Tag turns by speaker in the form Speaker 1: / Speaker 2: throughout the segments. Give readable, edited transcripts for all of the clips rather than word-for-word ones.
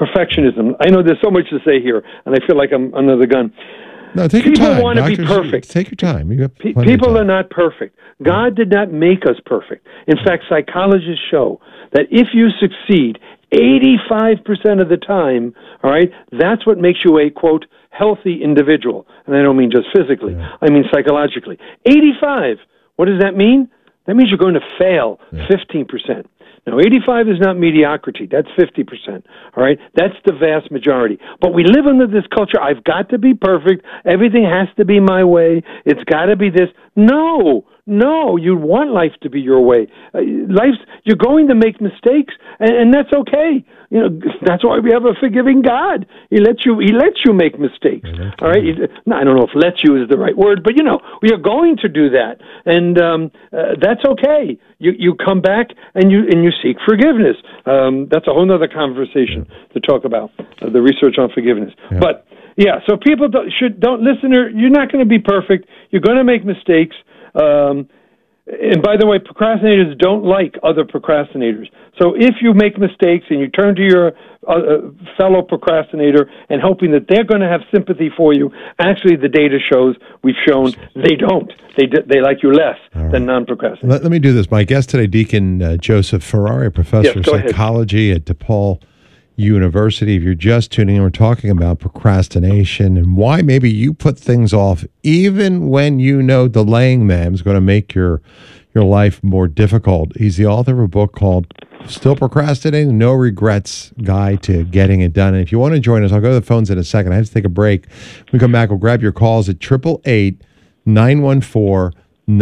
Speaker 1: perfectionism. I know there's so much to say here, and I feel like I'm under the gun.
Speaker 2: No, take your time.
Speaker 1: People want to be perfect.
Speaker 2: Take your time.
Speaker 1: People are not perfect. God did not make us perfect. In fact, psychologists show that if you succeed 85% of the time, all right, that's what makes you a, quote, healthy individual. And I don't mean just physically. Yeah. I mean psychologically. 85. What does that mean? That means you're going to fail 15%. Now, 85 is not mediocrity. That's 50%. All right? That's the vast majority. But we live under this culture. I've got to be perfect. Everything has to be my way. It's got to be this. No, you want life to be your way. You're going to make mistakes, and that's okay. You know, that's why we have a forgiving God. He lets you make mistakes. All right? I don't know if "let you" is the right word, but you know, we are going to do that, and that's okay. You come back and you seek forgiveness. That's a whole other conversation to talk about the research on forgiveness. Yeah. But yeah, so people don't listen. You're not going to be perfect. You're going to make mistakes. And by the way, procrastinators don't like other procrastinators. So if you make mistakes and you turn to your fellow procrastinator and hoping that they're going to have sympathy for you, actually the data shows, we've shown they don't. They like you less than non-procrastinators.
Speaker 2: Let me do this. My guest today, Deacon Joseph Ferrari, professor of psychology at DePaul University. If you're just tuning in, we're talking about procrastination and why maybe you put things off even when you know delaying them is going to make your life more difficult. He's the author of a book called Still Procrastinating, No Regrets Guide to Getting It Done. And if you want to join us, I'll go to the phones in a second. I have to take a break. When we come back, we'll grab your calls at 888-914-9149,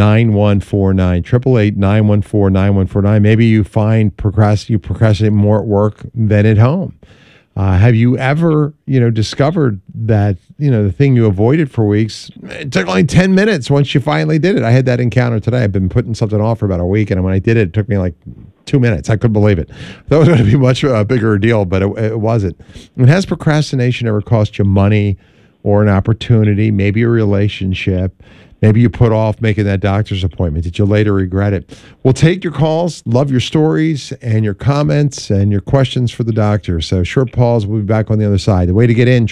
Speaker 2: 888-914-9149. Maybe you find you procrastinate more at work than at home. Have you ever, discovered that, the thing you avoided for weeks, it took only 10 minutes once you finally did it? I had that encounter today. I've been putting something off for about a week, and when I did it, it took me like 2 minutes. I couldn't believe it. That was going to be much bigger a deal, but it wasn't. And has procrastination ever cost you money or an opportunity, maybe a relationship? Maybe you put off making that doctor's appointment. Did you later regret it? We'll take your calls, love your stories and your comments and your questions for the doctor. So short pause. We'll be back on the other side. The way to get in,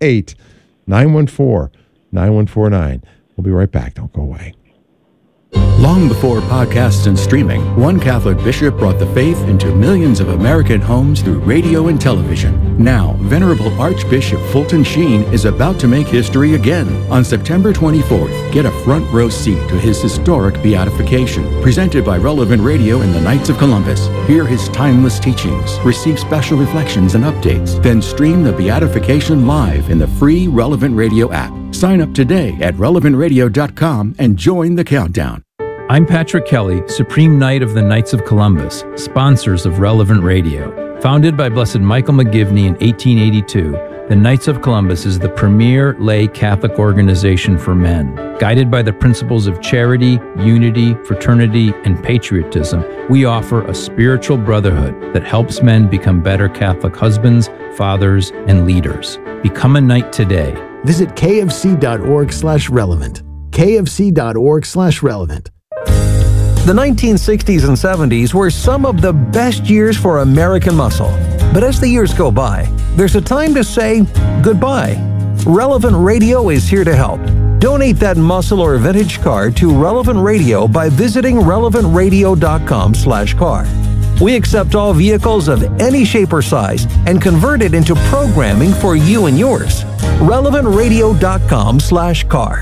Speaker 2: 888-914-9149. We'll be right back. Don't go away.
Speaker 3: Long before podcasts and streaming, one Catholic bishop brought the faith into millions of American homes through radio and television. Now, Venerable Archbishop Fulton Sheen is about to make history again. On September 24th, get a front row seat to his historic beatification, presented by Relevant Radio and the Knights of Columbus. Hear his timeless teachings, receive special reflections and updates, then stream the beatification live in the free Relevant Radio app. Sign up today at relevantradio.com and join the countdown.
Speaker 4: I'm Patrick Kelly, Supreme Knight of the Knights of Columbus, sponsors of Relevant Radio. Founded by Blessed Michael McGivney in 1882, the Knights of Columbus is the premier lay Catholic organization for men. Guided by the principles of charity, unity, fraternity, and patriotism, we offer a spiritual brotherhood that helps men become better Catholic husbands, fathers, and leaders. Become a knight today.
Speaker 5: Visit kfc.org/relevant. kfc.org/relevant. The 1960s and 70s were some of the best years for American muscle. But as the years go by, there's a time to say goodbye. Relevant Radio is here to help. Donate that muscle or vintage car to Relevant Radio by visiting relevantradio.com/car. We accept all vehicles of any shape or size and convert it into programming for you and yours. relevantradio.com/car.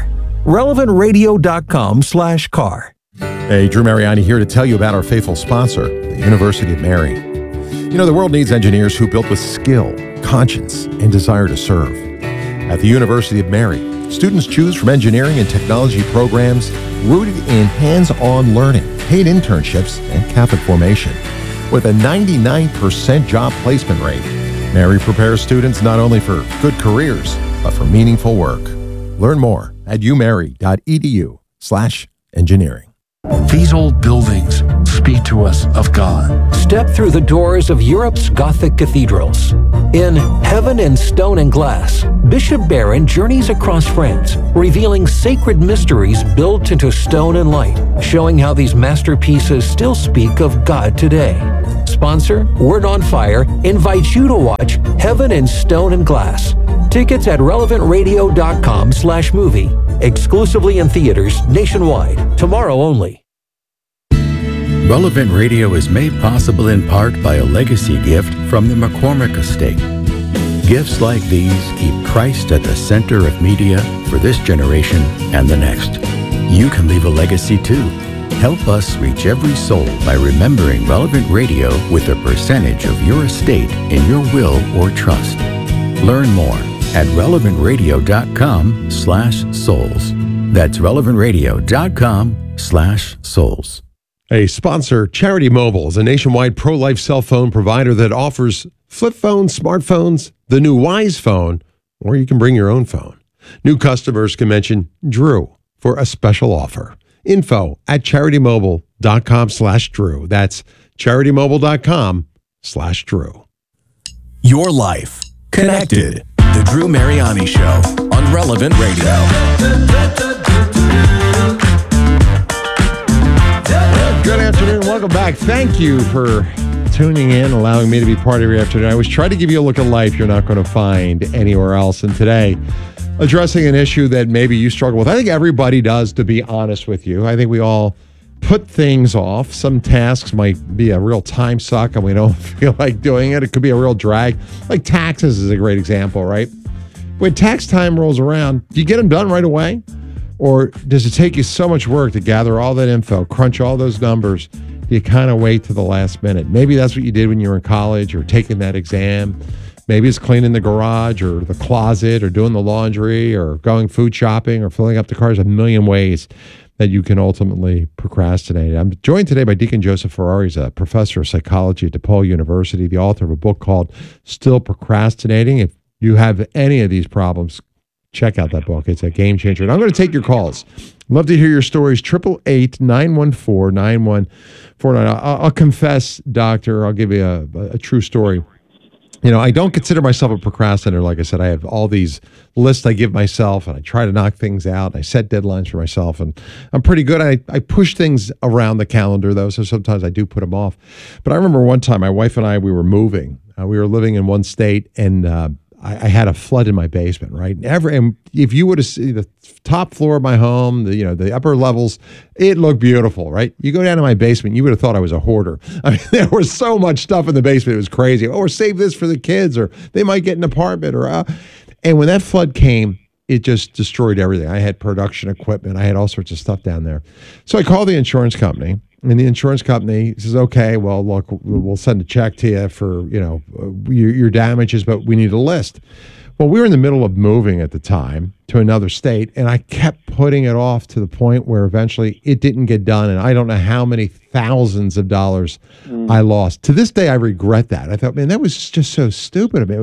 Speaker 5: relevantradio.com/car.
Speaker 2: Hey, Drew Mariani here to tell you about our faithful sponsor, the University of Mary. The world needs engineers who built with skill, conscience, and desire to serve. At the University of Mary, students choose from engineering and technology programs rooted in hands-on learning, paid internships, and Catholic formation. With a 99% job placement rate, Mary prepares students not only for good careers, but for meaningful work. Learn more at umary.edu/engineering.
Speaker 6: These old buildings, speak to us of God.
Speaker 5: Step through the doors of Europe's Gothic cathedrals. In Heaven in Stone and Glass, Bishop Barron journeys across France, revealing sacred mysteries built into stone and light, showing how these masterpieces still speak of God today. Sponsor, Word on Fire, invites you to watch Heaven in Stone and Glass. Tickets at relevantradio.com/movie. Exclusively in theaters nationwide. Tomorrow only.
Speaker 3: Relevant Radio is made possible in part by a legacy gift from the McCormick Estate. Gifts like these keep Christ at the center of media for this generation and the next. You can leave a legacy too. Help us reach every soul by remembering Relevant Radio with a percentage of your estate in your will or trust. Learn more at relevantradio.com/souls. That's relevantradio.com/souls.
Speaker 2: A sponsor, Charity Mobile, is a nationwide pro-life cell phone provider that offers flip phones, smartphones, the new Wise phone, or you can bring your own phone. New customers can mention Drew for a special offer. Info at CharityMobile.com/Drew. That's CharityMobile.com/Drew.
Speaker 7: Your life connected. The Drew Mariani Show on Relevant Radio.
Speaker 2: Good afternoon. Welcome back. Thank you for tuning in, allowing me to be part of your afternoon. I always try to give you a look at life you're not going to find anywhere else. And today, addressing an issue that maybe you struggle with. I think everybody does, to be honest with you. I think we all put things off. Some tasks might be a real time suck and we don't feel like doing it. It could be a real drag. Like taxes is a great example, right? When tax time rolls around, do you get them done right away? Or does it take you so much work to gather all that info, crunch all those numbers? Do you kind of wait to the last minute? Maybe that's what you did when you were in college or taking that exam. Maybe it's cleaning the garage or the closet or doing the laundry or going food shopping or filling up the car. There's a million ways that you can ultimately procrastinate. I'm joined today by Deacon Joseph Ferrari. He's a professor of psychology at DePaul University, the author of a book called Still Procrastinating. If you have any of these problems, check out that book. It's a game changer. And I'm going to take your calls. Love to hear your stories. 888-914-9149. I'll confess, doctor, I'll give you a true story. You know, I don't consider myself a procrastinator. Like I said, I have all these lists I give myself, and I try to knock things out. And I set deadlines for myself, and I'm pretty good. I push things around the calendar, though, so sometimes I do put them off. But I remember one time, my wife and I, we were moving. We were living in one state, and I had a flood in my basement, right? And if you would have seen the top floor of my home, the upper levels, it looked beautiful, right? You go down to my basement, you would have thought I was a hoarder. I mean, there was so much stuff in the basement, it was crazy. Or save this for the kids, or they might get an apartment, and when that flood came, it just destroyed everything. I had production equipment, I had all sorts of stuff down there. So I called the insurance company. And the insurance company says, okay, well, look, we'll send a check to you for, your damages, but we need a list. Well, we were in the middle of moving at the time to another state, and I kept putting it off to the point where eventually it didn't get done. And I don't know how many thousands of dollars I lost. To this day, I regret that. I thought, man, that was just so stupid of me. It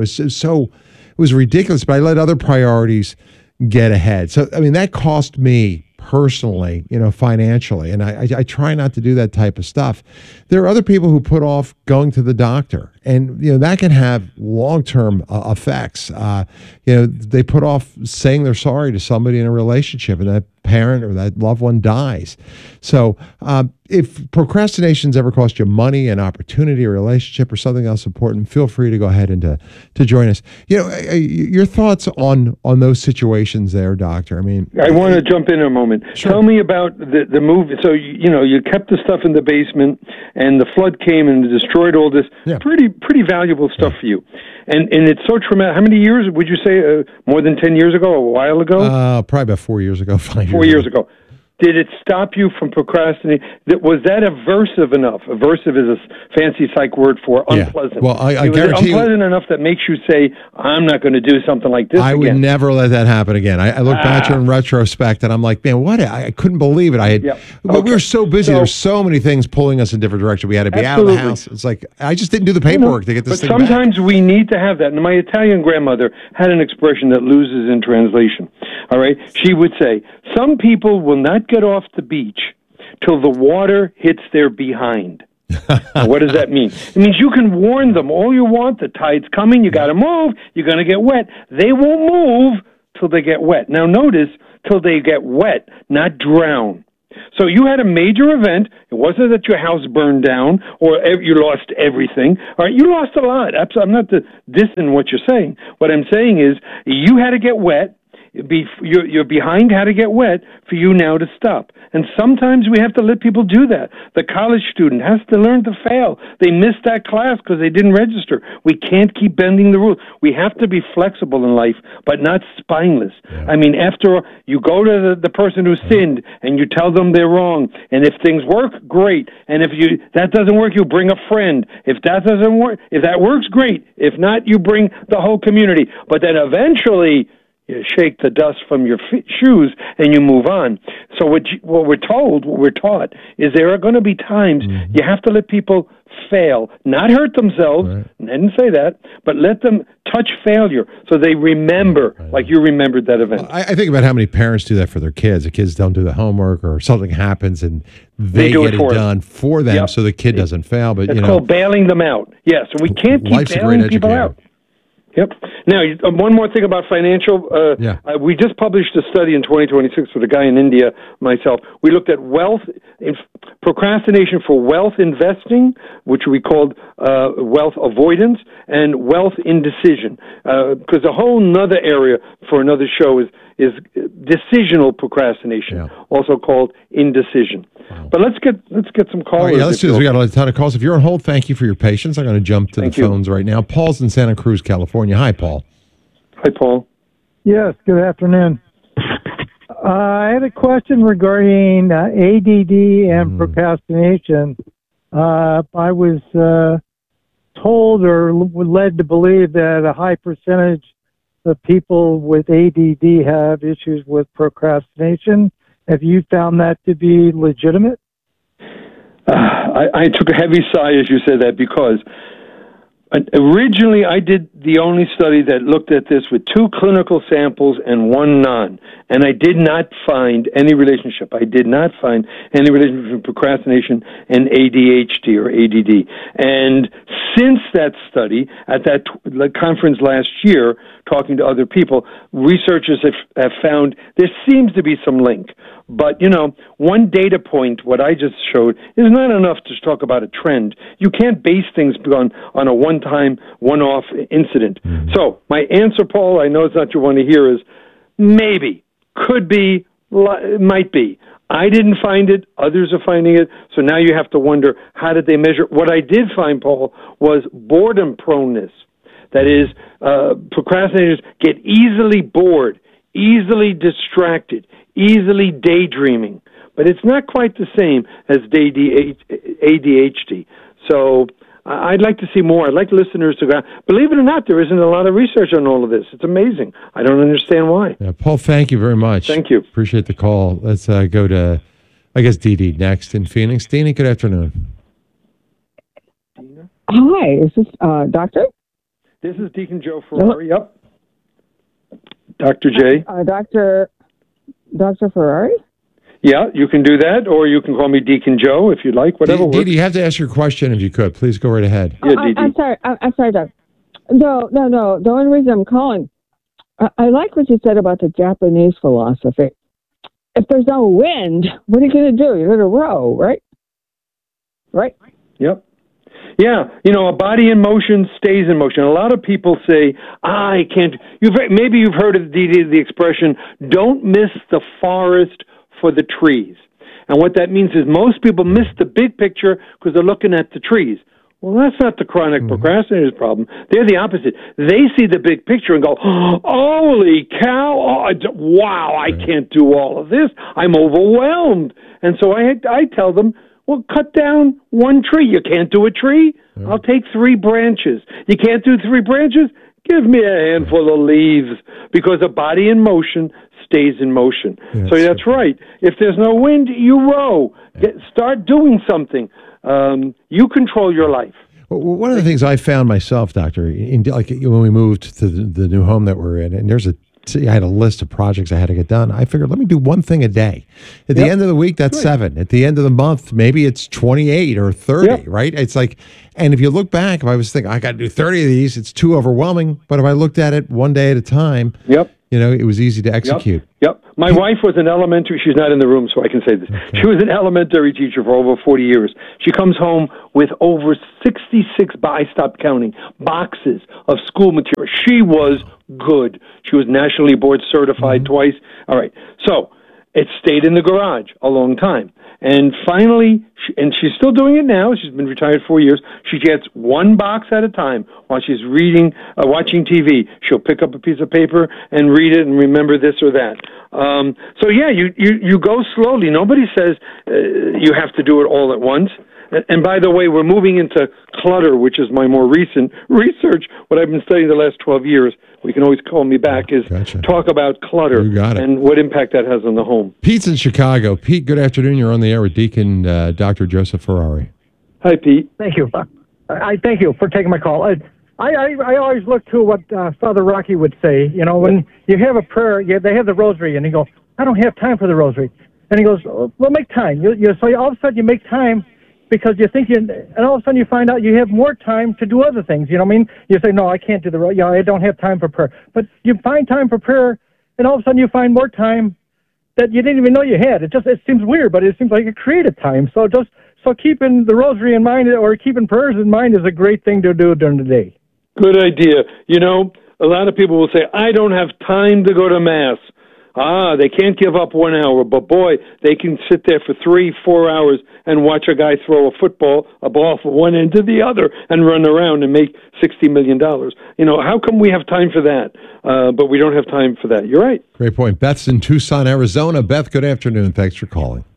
Speaker 2: was ridiculous, but I let other priorities get ahead. So, I mean, that cost me personally, financially. And I try not to do that type of stuff. There are other people who put off going to the doctor, and, that can have long-term effects. They put off saying they're sorry to somebody in a relationship, and that parent or that loved one dies. So if procrastination's ever cost you money, an opportunity, a relationship, or something else important, feel free to go ahead and to join us. Your thoughts on those situations there, Doctor. I mean,
Speaker 1: I want to jump in a moment.
Speaker 2: Sure.
Speaker 1: Tell me about the move. So, you kept the stuff in the basement, and the flood came and destroyed all this pretty valuable stuff for you. And it's so traumatic. How many years would you say? More than 10 years ago? A while ago?
Speaker 2: Probably about 4 years ago.
Speaker 1: 4 years ago. Did it stop you from procrastinating? Was that aversive enough? Aversive is a fancy psych word for unpleasant.
Speaker 2: Well, I guarantee you,
Speaker 1: unpleasant enough that makes you say, I'm not going to do something like this
Speaker 2: I
Speaker 1: again.
Speaker 2: Would never let that happen again. I look back in retrospect, and I'm like, man, what? I couldn't believe it. We were so busy. There were so many things pulling us in different directions. We had to be out of the house. It's like, I just didn't do the paperwork to get this thing back.
Speaker 1: But sometimes we need to have that. And my Italian grandmother had an expression that loses in translation. All right? She would say, some people will not get off the beach till the water hits their behind. Now, what does that mean? It means you can warn them all you want. The tide's coming. You got to move. You're going to get wet. They won't move till they get wet. Now, notice, till they get wet, not drown. So you had a major event. It wasn't that your house burned down or you lost everything. All right, you lost a lot. I'm not dissing what you're saying. What I'm saying is you had to get wet. Your behind had to get wet for you now to stop. And sometimes we have to let people do that. The college student has to learn to fail. They missed that class because they didn't register. We can't keep bending the rules. We have to be flexible in life, but not spineless. Yeah. I mean, after all, you go to the person who sinned and you tell them they're wrong. And if things work, great. And if that doesn't work, you bring a friend. If that doesn't work, if that works, great. If not, you bring the whole community. But then eventually, you shake the dust from your shoes and you move on. So what we're taught is there are going to be times you have to let people fail, not hurt themselves. Right. I didn't say that, but let them touch failure so they remember, like you remembered that event.
Speaker 2: I think about how many parents do that for their kids. The kids don't do the homework or something happens and they get it done for them so the kid doesn't fail. But
Speaker 1: it's called bailing them out. Yes, and we can't keep bailing people out. Yep. Now, one more thing about financial. We just published a study in 2026 with a guy in India, myself. We looked at procrastination for wealth investing, which we called wealth avoidance, and wealth indecision. Because a whole nother area for another show is decisional procrastination, also called indecision. Wow. But let's get some callers.
Speaker 2: Right, let's do this. We got a ton of calls. If you're on hold, thank you for your patience. I'm going to jump to the phones right now. Paul's in Santa Cruz, California. Hi, Paul.
Speaker 1: Hi, Paul.
Speaker 8: Yes, good afternoon. I had a question regarding ADD and procrastination. I was told or led to believe that a high percentage of people with ADD have issues with procrastination. Have you found that to be legitimate?
Speaker 1: I took a heavy sigh as you said that because originally I did the only study that looked at this with 2 clinical samples and 1 non, and I did not find any relationship. I did not find any relationship between procrastination and ADHD or ADD. And since that study, at that conference last year, talking to other people, researchers have found there seems to be some link. But, one data point, what I just showed, is not enough to talk about a trend. You can't base things on a one-time, one-off incident. Mm-hmm. So my answer, Paul, I know it's not what you want to hear, is maybe, could be, might be. I didn't find it. Others are finding it. So now you have to wonder, how did they measure? What I did find, Paul, was boredom proneness. That is, procrastinators get easily bored, easily distracted, easily daydreaming. But it's not quite the same as ADHD. So I'd like to see more. I'd like listeners to go. Believe it or not, there isn't a lot of research on all of this. It's amazing. I don't understand why.
Speaker 2: Yeah, Paul, thank you very much.
Speaker 1: Thank you.
Speaker 2: Appreciate the call. Let's go to, I guess, Dee Dee next in Phoenix. Dee Dee, good afternoon.
Speaker 9: Hi, is this Doctor?
Speaker 1: This is Deacon Joe Ferrari. Yep. Dr. J.
Speaker 9: Dr. Ferrari?
Speaker 1: Yeah, you can do that, or you can call me Deacon Joe if you'd like, whatever works.
Speaker 2: Dee Dee, you have to ask your question if you could. Please go right ahead.
Speaker 1: Yeah, Dee Dee.
Speaker 9: I'm sorry, Doc. No. The only reason I'm calling, I like what you said about the Japanese philosophy. If there's no wind, what are you going to do? You're going to row, right? Right?
Speaker 1: Yep. Yeah, a body in motion stays in motion. A lot of people say, I can't. Maybe you've heard of the expression, don't miss the forest for the trees. And what that means is most people miss the big picture because they're looking at the trees. Well, that's not the chronic procrastinator's problem. They're the opposite. They see the big picture and go, holy cow, wow, I can't do all of this. I'm overwhelmed. And so I tell them, well, cut down 1 tree. You can't do a tree? Yeah. I'll take 3 branches. You can't do 3 branches? Give me a handful of leaves, because a body in motion stays in motion. Yes. So that's right. If there's no wind, you row. Start doing something. You control your life.
Speaker 2: Well, one of the things I found myself, Doctor, like when we moved to the new home that we're in, and there's a I had a list of projects I had to get done. I figured, let me do one thing a day. At the end of the week, that's 7. At the end of the month, maybe it's 28 or 30, right? It's like, and if you look back, if I was thinking, I got to do 30 of these, it's too overwhelming. But if I looked at it one day at a time, it was easy to execute.
Speaker 1: Yep. My wife was an elementary, she's not in the room, so I can say this. Okay. She was an elementary teacher for over 40 years. She comes home with over 66, I stopped counting, boxes of school material. She was good. She was nationally board certified twice. All right. So it stayed in the garage a long time. And finally, and she's still doing it now. She's been retired 4 years. She gets one box at a time while she's reading, watching TV. She'll pick up a piece of paper and read it and remember this or that. So yeah, you go slowly. Nobody says you have to do it all at once. And by the way, we're moving into clutter, which is my more recent research. What I've been studying the last 12 years, we can always call me back, is talk about clutter and what impact that has on the home.
Speaker 2: Pete's in Chicago. Pete, good afternoon. You're on the air with Deacon Dr. Joseph Ferrari.
Speaker 1: Hi, Pete.
Speaker 10: Thank you. I thank you for taking my call. I always look to what Father Rocky would say. You know, when you have a prayer, they have the rosary, and he goes, I don't have time for the rosary. And he goes, well, make time. So all of a sudden you make time, because you think and all of a sudden you find out you have more time to do other things. You know what I mean? You say, no, I can't do I don't have time for prayer. But you find time for prayer, and all of a sudden you find more time that you didn't even know you had. It seems weird, but it seems like a creative time. So keeping the rosary in mind, or keeping prayers in mind, is a great thing to do during the day.
Speaker 1: Good idea. You know, a lot of people will say, I don't have time to go to Mass. They can't give up 1 hour, but boy, they can sit there for 3-4 hours and watch a guy throw a ball from one end to the other and run around and make $60 million. You know, how come we have time for that, but we don't have time for that? You're right.
Speaker 2: Great point. Beth's in Tucson, Arizona. Beth, good afternoon. Thanks for calling.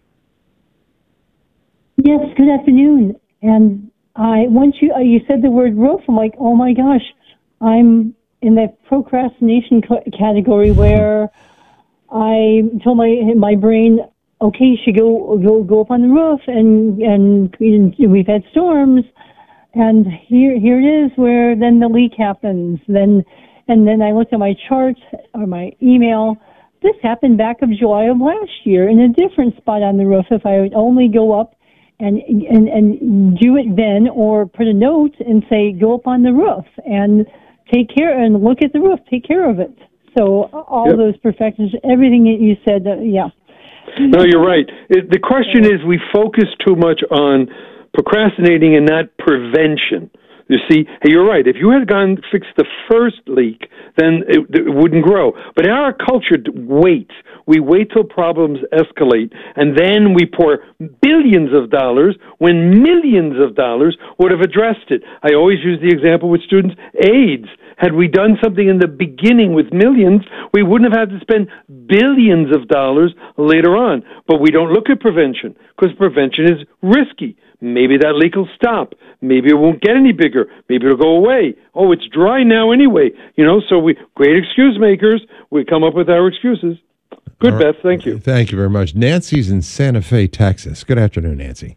Speaker 11: Yes, good afternoon. And once you said the word roof, I'm like, oh my gosh, I'm in that procrastination category where I told my brain, okay, you should go up on the roof, and we've had storms, and here it is where then the leak happens. Then I looked at my charts or my email. This happened back of July of last year in a different spot on the roof. If I would only go up and do it then, or put a note and say, go up on the roof and take care and look at the roof, take care of it. So all those perfections, everything that you said,
Speaker 1: No, you're right. The question is, we focus too much on procrastinating and not prevention. You see, hey, you're right. If you had fixed the first leak, then it wouldn't grow. But in our culture, we wait till problems escalate, and then we pour billions of dollars when millions of dollars would have addressed it. I always use the example with students, AIDS. Had we done something in the beginning with millions, we wouldn't have had to spend billions of dollars later on. But we don't look at prevention, because prevention is risky. Maybe that leak will stop. Maybe it won't get any bigger. Maybe it'll go away. Oh, it's dry now anyway. You know, so great excuse makers, we come up with our excuses. Good, Beth. Thank you.
Speaker 2: Thank you very much. Nancy's in Santa Fe, Texas. Good afternoon, Nancy.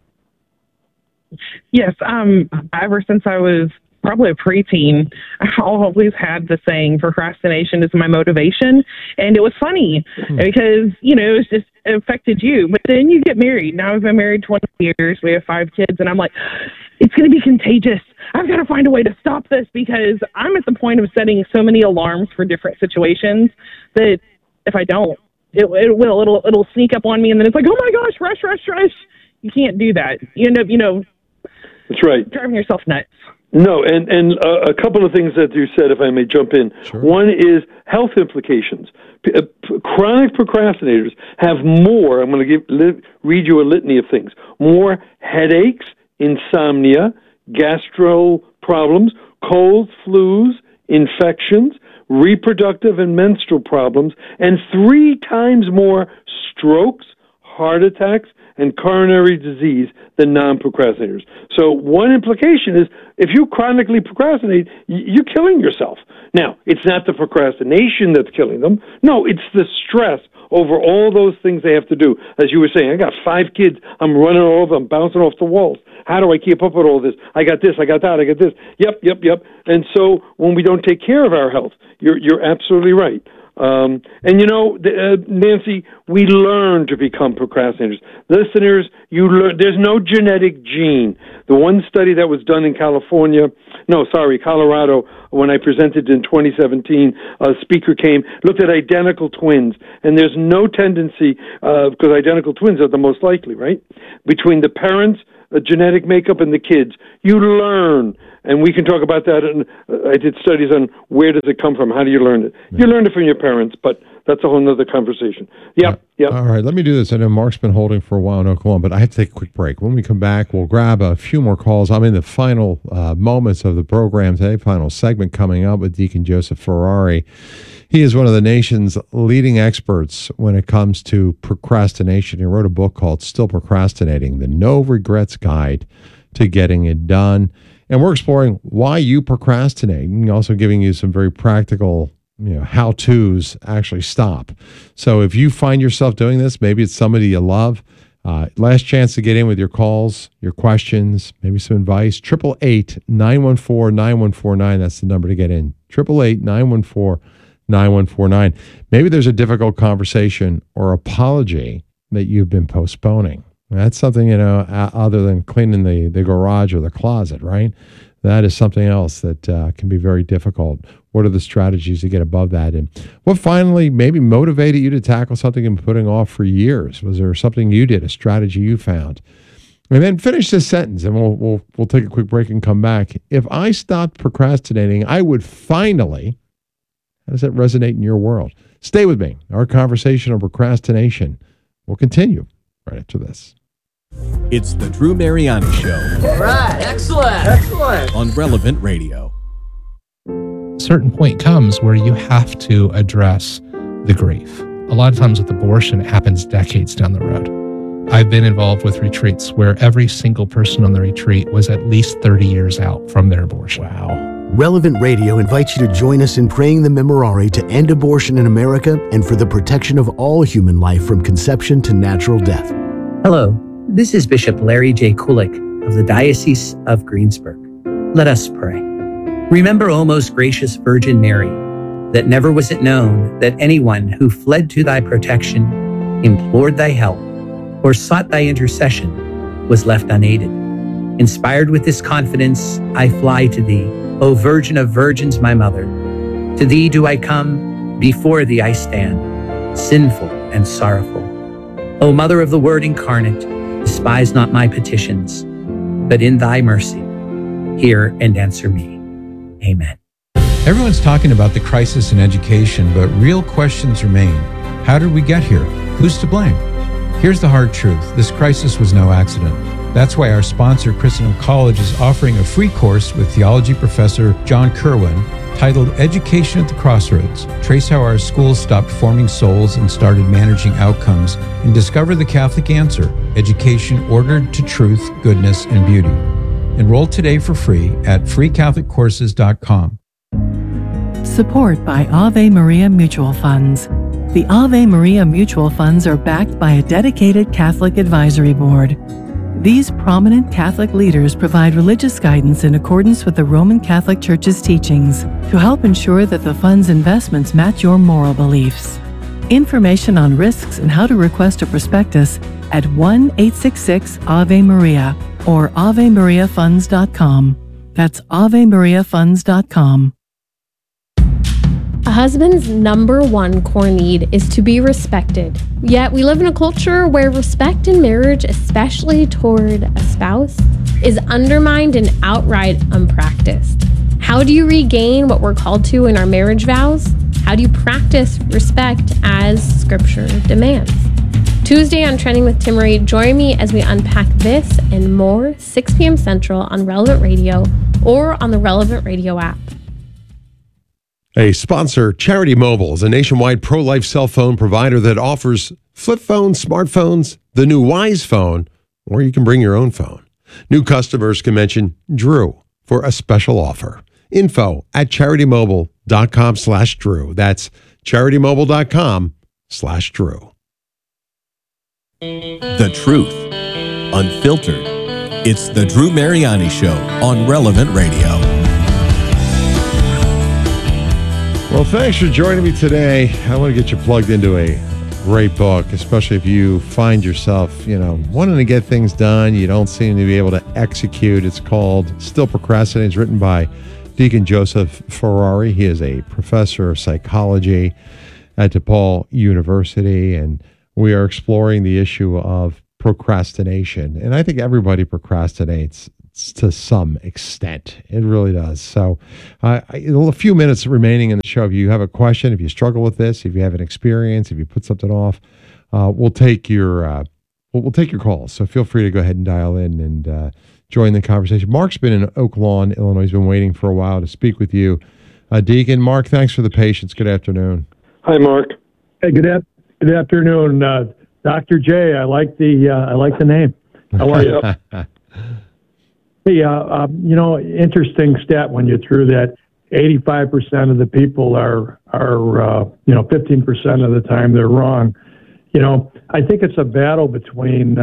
Speaker 12: Yes. Ever since I was probably a preteen, I always had the saying, procrastination is my motivation. And it was funny because, it affected you. But then you get married. Now we've been married 20 years. We have 5 kids. And I'm like, it's going to be contagious. I've got to find a way to stop this, because I'm at the point of setting so many alarms for different situations that if I don't, it'll sneak up on me. And then it's like, oh my gosh, rush. You can't do that. You end up,
Speaker 1: that's right,
Speaker 12: driving yourself nuts.
Speaker 1: No, and a couple of things that you said, if I may jump in. Sure. One is health implications. Chronic procrastinators have more, I'm going to read you a litany of things, more headaches, insomnia, gastro problems, colds, flus, infections, reproductive and menstrual problems, and 3 times more strokes, heart attacks, and coronary disease than non-procrastinators. So one implication is, if you chronically procrastinate, you're killing yourself. Now, it's not the procrastination that's killing them. No, it's the stress over all those things they have to do. As you were saying, I got 5 kids. I'm running all over them, bouncing off the walls. How do I keep up with all this? I got this, I got that, I got this. Yep. And so when we don't take care of our health, you're absolutely right. And you know, Nancy, we learn to become procrastinators. Listeners, you learn. There's no genetic gene. The one study that was done in Colorado, when I presented in 2017, a speaker looked at identical twins, and there's no tendency, because identical twins are the most likely, right? Between the parents, genetic makeup, and the kids, you learn. And we can talk about that. And I did studies on where does it come from? How do you learn it? You learn it from your parents, but that's a whole other conversation. Yep.
Speaker 2: All right, let me do this. I know Mark's been holding for a while in Oklahoma, but I have to take a quick break. When we come back, we'll grab a few more calls. I'm in the final moments of the program today, final segment coming up with Deacon Joseph Ferrari. He is one of the nation's leading experts when it comes to procrastination. He wrote a book called Still Procrastinating, The No Regrets Guide to Getting It Done. And we're exploring why you procrastinate, and also giving you some very practical, how-tos actually stop. So if you find yourself doing this, maybe it's somebody you love, last chance to get in with your calls, your questions, maybe some advice, 888-914-9149. That's the number to get in, 888-914-9149. Maybe there's a difficult conversation or apology that you've been postponing. That's something, other than cleaning the garage or the closet, right? That is something else that can be very difficult. What are the strategies to get above that? And what finally maybe motivated you to tackle something you've been putting off for years? Was there something you did, a strategy you found? And then finish this sentence, and we'll take a quick break and come back. If I stopped procrastinating, I would finally. How does that resonate in your world? Stay with me. Our conversation on procrastination will continue right after this.
Speaker 7: It's the Drew Mariani Show.
Speaker 13: All right, excellent.
Speaker 7: On Relevant Radio.
Speaker 14: A certain point comes where you have to address the grief. A lot of times with abortion, it happens decades down the road. I've been involved with retreats where every single person on the retreat was at least 30 years out from their abortion.
Speaker 7: Wow.
Speaker 15: Relevant Radio invites you to join us in praying the Memorare to end abortion in America and for the protection of all human life from conception to natural death.
Speaker 16: Hello, this is Bishop Larry J. Kulik of the Diocese of Greensburg. Let us pray. Remember, O most gracious Virgin Mary, that never was it known that anyone who fled to thy protection, implored thy help, or sought thy intercession was left unaided. Inspired with this confidence, I fly to thee, O Virgin of Virgins, my Mother. To thee do I come, before thee I stand, sinful and sorrowful. O Mother of the Word incarnate, despise not my petitions, but in thy mercy, hear and answer me. Amen.
Speaker 4: Everyone's talking about the crisis in education, but real questions remain. How did we get here? Who's to blame? Here's the hard truth. This crisis was no accident. That's why our sponsor, Christendom College, is offering a free course with theology professor John Kerwin titled Education at the Crossroads. Trace how our schools stopped forming souls and started managing outcomes, and discover the Catholic answer, education ordered to truth, goodness, and beauty. Enroll today for free at freecatholiccourses.com.
Speaker 17: Support by Ave Maria Mutual Funds. The Ave Maria Mutual Funds are backed by a dedicated Catholic advisory board. These prominent Catholic leaders provide religious guidance in accordance with the Roman Catholic Church's teachings to help ensure that the fund's investments match your moral beliefs. Information on risks and how to request a prospectus at 1-866-AVE-MARIA or AveMariaFunds.com. That's AveMariaFunds.com.
Speaker 18: A husband's number one core need is to be respected. Yet we live in a culture where respect in marriage, especially toward a spouse, is undermined and outright unpracticed. How do you regain what we're called to in our marriage vows? How do you practice respect as Scripture demands? Tuesday on Trending with Timmerie, join me as we unpack this and more, 6 p.m. Central on Relevant Radio or on the Relevant Radio app.
Speaker 2: A sponsor, Charity Mobile, is a nationwide pro-life cell phone provider that offers flip phones, smartphones, the new Wise phone, or you can bring your own phone. New customers can mention Drew for a special offer. Info at CharityMobile.com/Drew. That's CharityMobile.com/Drew.
Speaker 7: The truth, unfiltered. It's the Drew Mariani Show on Relevant Radio.
Speaker 2: Well, thanks for joining me today. I want to get you plugged into a great book, especially if you find yourself, wanting to get things done. You don't seem to be able to execute. It's called Still Procrastinating. It's written by Deacon Joseph Ferrari. He is a professor of psychology at DePaul University, and we are exploring the issue of procrastination. And I think everybody procrastinates to some extent. It really does. So a few minutes remaining in the show. If you have a question, if you struggle with this, if you have an experience, if you put something off, we'll take your calls. So feel free to go ahead and dial in and join the conversation. Mark's been in Oak Lawn, Illinois. He's been waiting for a while to speak with you. Deacon, Mark, thanks for the patience. Good afternoon.
Speaker 1: Hi, Mark.
Speaker 10: Hey, good afternoon, Dr. J. I like the name. How are you? Hey, interesting stat when you threw that 85% of the people are 15% of the time they're wrong. I think it's a battle between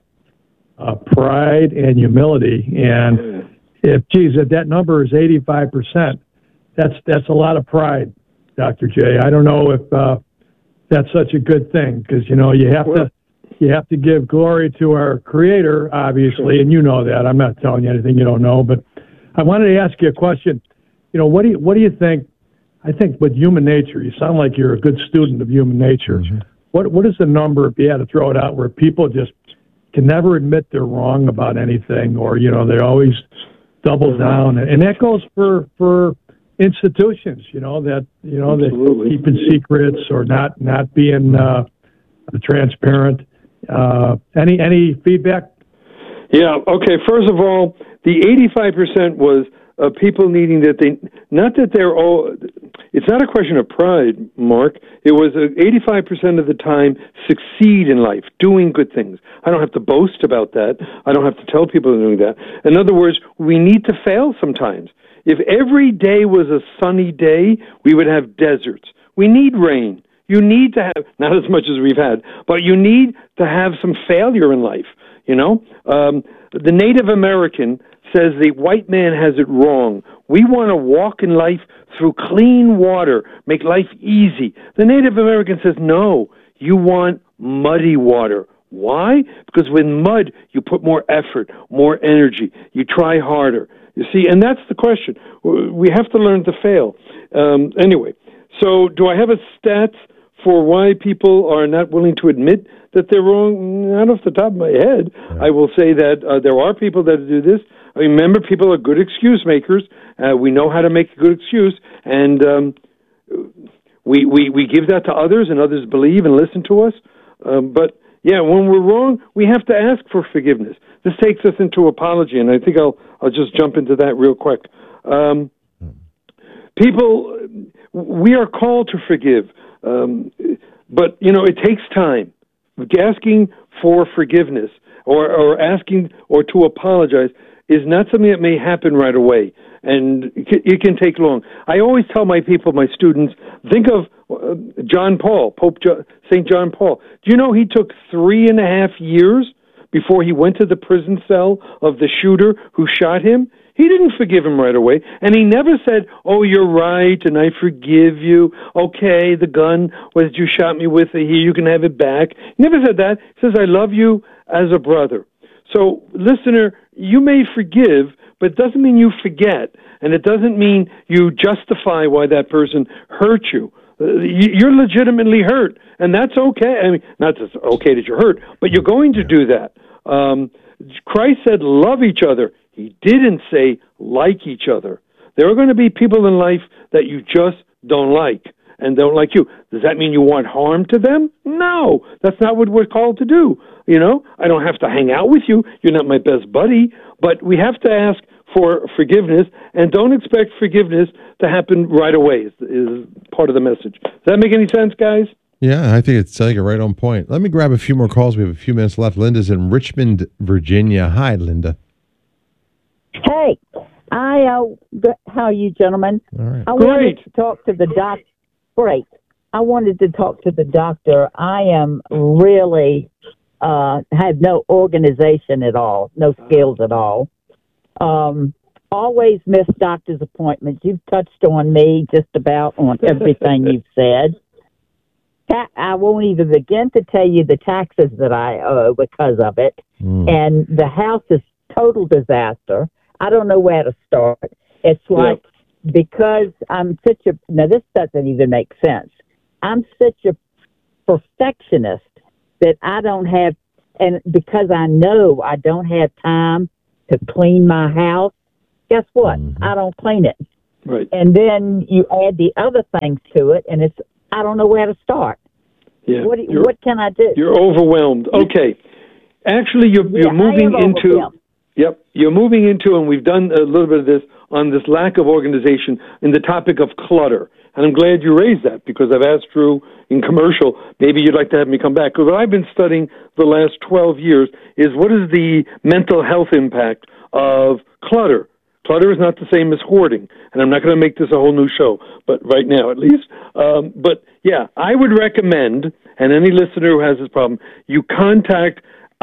Speaker 10: pride and humility. And if that number is 85%, that's a lot of pride, Dr. J. I don't know if that's such a good thing because, you have to give glory to our Creator, obviously, and you know that. I'm not telling you anything you don't know, but I wanted to ask you a question. What do you think? I think with human nature, you sound like you're a good student of human nature. Mm-hmm. What is the number, if you had to throw it out, where people just can never admit they're wrong about anything, or they always double down, and that goes for institutions, that keeping secrets or not being transparent. Any feedback?
Speaker 1: Yeah. Okay. First of all, the 85% was people needing that they're all. It's not a question of pride, Mark. It was 85% of the time succeed in life, doing good things. I don't have to boast about that. I don't have to tell people they're doing that. In other words, we need to fail sometimes. If every day was a sunny day, we would have deserts. We need rain. You need to have, not as much as we've had, but you need to have some failure in life, The Native American says the white man has it wrong. We want to walk in life through clean water, make life easy. The Native American says, no, you want muddy water. Why? Because with mud, you put more effort, more energy. You try harder. You see, and that's the question. We have to learn to fail. Anyway, so do I have a stats for why people are not willing to admit that they're wrong? Not off the top of my head. Yeah. I will say that there are people that do this. I mean, remember, people are good excuse makers. We know how to make a good excuse, and we give that to others, and others believe and listen to us. But yeah, when we're wrong, we have to ask for forgiveness. This takes us into apology, and I think I'll just jump into that real quick. People, we are called to forgive. But it takes time. Asking for forgiveness or asking or to apologize is not something that may happen right away, and it can take long. I always tell my students, think of John Paul, St. John Paul. Do you know he took 3.5 years before he went to the prison cell of the shooter who shot him? He didn't forgive him right away, and he never said, oh, you're right, and I forgive you. Okay, the gun was you shot me with, here, you can have it back. He never said that. He says, I love you as a brother. So, listener, you may forgive, but it doesn't mean you forget, and it doesn't mean you justify why that person hurt you. You're legitimately hurt, and that's okay. I mean, not just okay that you're hurt, but you're going to do that. Christ said, love each other. He didn't say like each other. There are going to be people in life that you just don't like and don't like you. Does that mean you want harm to them? No, that's not what we're called to do. I don't have to hang out with you. You're not my best buddy. But we have to ask for forgiveness, and don't expect forgiveness to happen right away is part of the message. Does that make any sense, guys?
Speaker 2: Yeah, I think you're right on point. Let me grab a few more calls. We have a few minutes left. Linda's in Richmond, Virginia. Hi, Linda.
Speaker 19: Hey, how are you, gentlemen?
Speaker 2: All right.
Speaker 19: I wanted to talk to the doctor. Great. I wanted to talk to the doctor. I am really have no organization at all, no skills at all. always miss doctor's appointments. You've touched on me just about on everything you've said. I won't even begin to tell you the taxes that I owe because of it. And the house is total disaster. I don't know where to start. It's like, because I'm such a, now this doesn't even make sense. I'm such a perfectionist that I don't have, and because I know I don't have time to clean my house, guess what? I don't clean it.
Speaker 1: Right.
Speaker 19: And then you add the other things to it, and it's, I don't know where to start.
Speaker 1: Yeah.
Speaker 19: What can I do?
Speaker 1: You're overwhelmed. Okay. Actually, you're moving into, you're moving into, and we've done a little bit of this on this lack of organization in the topic of clutter. And I'm glad you raised that, because I've asked Drew in commercial, maybe you'd like to have me come back. Because what I've been studying the last 12 years is what is the mental health impact of clutter. Clutter is not the same as hoarding. And I'm not going to make this a whole new show, but right now at least. But yeah, I would recommend, and any listener who has this problem, you contact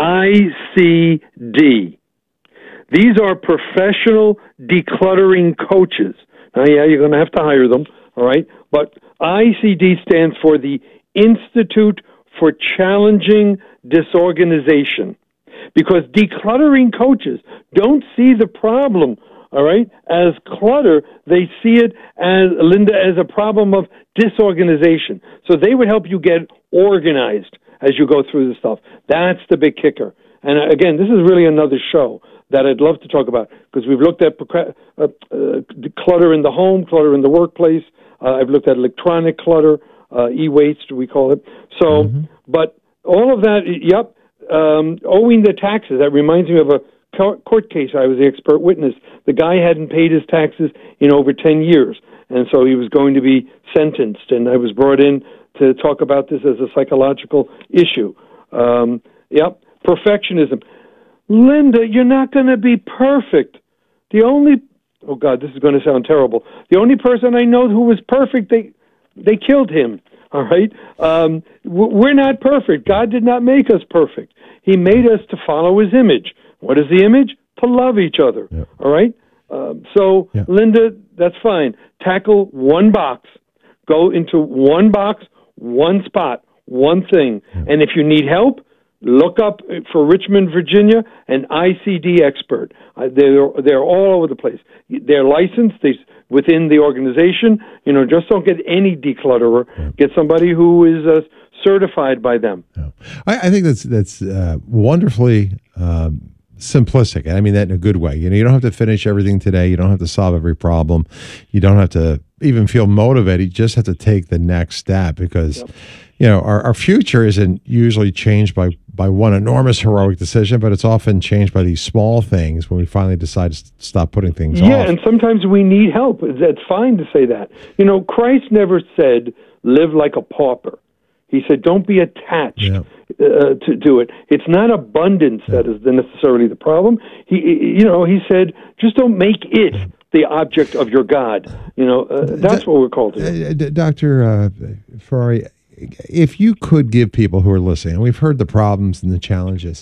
Speaker 1: ICD. These are professional decluttering coaches. Now, yeah, you're going to have to hire them, all right? But ICD stands for the Institute for Challenging Disorganization, because decluttering coaches don't see the problem, all right, as clutter. They see it as, Linda, as a problem of disorganization. So they would help you get organized as you go through the stuff. That's the big kicker. And again, this is really another show that I'd love to talk about, because we've looked at clutter in the home, clutter in the workplace. I've looked at electronic clutter, e-waste, we call it. So, but all of that, owing the taxes, that reminds me of a court case. I was the expert witness. The guy hadn't paid his taxes in over 10 years, and so he was going to be sentenced, and I was brought in to talk about this as a psychological issue. Perfectionism. Linda, you're not going to be perfect. The only, oh God, this is going to sound terrible. The only person I know who was perfect, they killed him. All right? We're not perfect. God did not make us perfect. He made us to follow his image. What is the image? To love each other. Yep. All right? Linda, that's fine. Tackle one box. Go into one box, one spot, one thing. Yep. And if you need help, look up for Richmond, Virginia, an ICD expert. They're all over the place. They're licensed within the organization. You know, just don't get any declutterer. Yeah. Get somebody who is certified by them.
Speaker 2: Yeah. I think that's wonderfully simplistic, and I mean that in a good way. You know, you don't have to finish everything today. You don't have to solve every problem. You don't have to even feel motivated. You just have to take the next step, because you know, our future isn't usually changed by one enormous heroic decision, but it's often changed by these small things when we finally decide to stop putting things off.
Speaker 1: Yeah, and sometimes we need help. It's fine to say that. You know, Christ never said, live like a pauper. He said, don't be attached to it. It's not abundance that is necessarily the problem. He said, just don't make it the object of your God. You know, that's what we're called to do.
Speaker 2: Dr. Ferrari, if you could give people who are listening, and we've heard the problems and the challenges,